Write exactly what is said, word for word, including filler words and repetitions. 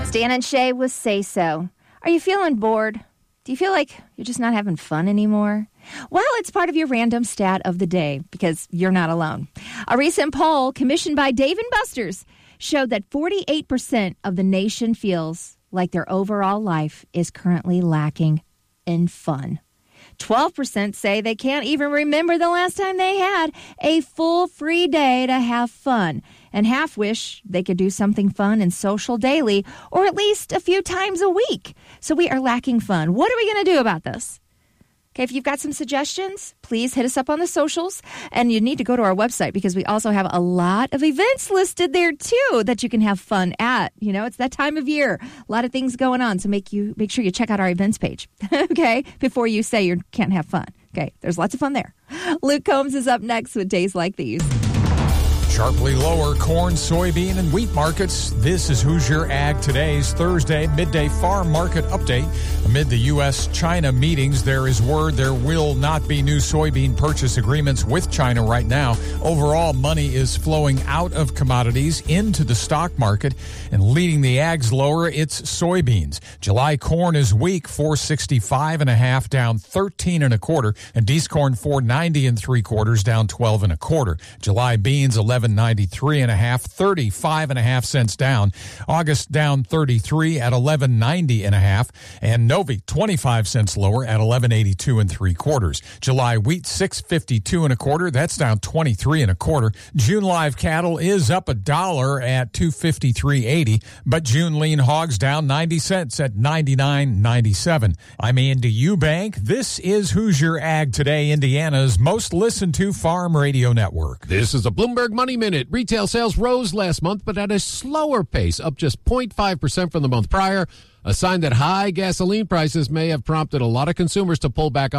Stan and Shay with Say So. Are you feeling bored? Do you feel like you're just not having fun anymore? Well, it's part of your random stat of the day because you're not alone. A recent poll commissioned by Dave and Buster's showed that forty-eight percent of the nation feels like their overall life is currently lacking in fun. twelve percent say they can't even remember the last time they had a full free day to have fun. And half wish they could do something fun and social daily, or at least a few times a week. So we are lacking fun. What are we going to do about this? Okay, if you've got some suggestions, please hit us up on the socials. And you need to go to our website because we also have a lot of events listed there, too, that you can have fun at. You know, it's that time of year. A lot of things going on. So make you make sure you check out our events page, okay, before you say you can't have fun. Okay, there's lots of fun there. Luke Combs is up next with Days Like These. Sharply lower corn, soybean, and wheat markets. This is Hoosier Ag Today's Thursday midday farm market update. Amid the U S China meetings, there is word there will not be new soybean purchase agreements with China right now. Overall, money is flowing out of commodities into the stock market, and leading the ags lower, it's soybeans. July corn is weak, four sixty-five and a half, down thirteen and a quarter, and D's corn four ninety and three quarters, down twelve and a quarter. July beans eleven ninety-three and a half, thirty-five and a half cents down. August down thirty-three at eleven ninety and a half, and Novi twenty-five cents lower at eleven eighty-two and three quarters. July wheat six fifty-two and a quarter, that's down twenty-three and a quarter. June live cattle is up a dollar at two fifty-three eighty, but June lean hogs down ninety cents at ninety-nine ninety-seven. I'm Andy Eubank. This is Hoosier Ag Today, Indiana's most listened to farm radio network. This is a Bloomberg Money Minute. Retail sales rose last month, but at a slower pace, up just zero point five percent from the month prior, a sign that high gasoline prices may have prompted a lot of consumers to pull back on